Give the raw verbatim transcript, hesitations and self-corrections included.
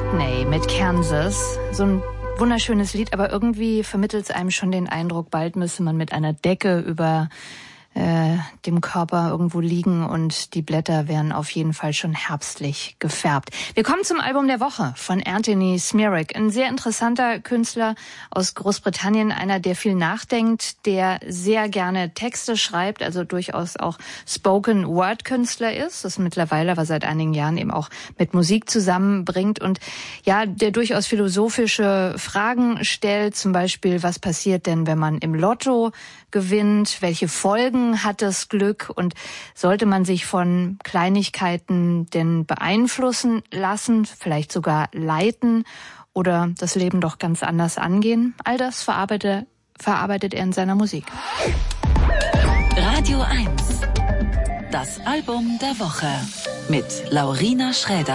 Courtney mit Kansas. So ein wunderschönes Lied, aber irgendwie vermittelt es einem schon den Eindruck, bald müsse man mit einer Decke über äh, dem Körper irgendwo liegen und die Blätter wären auf jeden Fall schon herbstlich gefärbt. Wir kommen zum Album der Woche von Anthony Smirak. Ein sehr interessanter Künstler aus Großbritannien, einer, der viel nachdenkt, der sehr gerne Texte schreibt, also durchaus auch Spoken-Word-Künstler ist, das mittlerweile aber seit einigen Jahren eben auch mit Musik zusammenbringt und ja, der durchaus philosophische Fragen stellt, zum Beispiel, was passiert denn, wenn man im Lotto gewinnt, welche Folgen hat das Glück und sollte man sich von Kleinigkeiten denn beeinflussen lassen, vielleicht sogar leiten oder das Leben doch ganz anders angehen? All das verarbeitet, verarbeitet er in seiner Musik. Radio eins. Das Album der Woche mit Laurina Schräder.